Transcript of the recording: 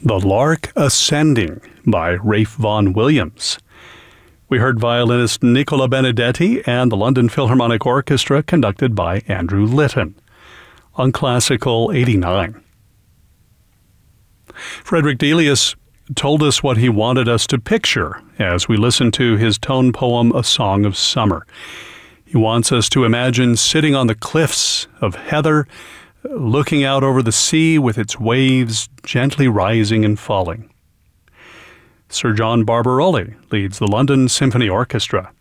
The Lark Ascending by Ralph Vaughan Williams. We heard violinist Nicola Benedetti and the London Philharmonic Orchestra conducted by Andrew Litton on Classical 89. Frederick Delius told us what he wanted us to picture as we listened to his tone poem, A Song of Summer. He wants us to imagine sitting on the cliffs of heather, looking out over the sea with its waves gently rising and falling. Sir John Barbaroli leads the London Symphony Orchestra.